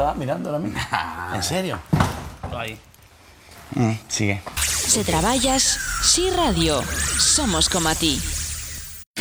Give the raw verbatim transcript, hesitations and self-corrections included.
estaba mirando ahora mismo. ¿En serio? Ahí. Mm, sigue. Se traballas, Si Radio. Somos como a ti.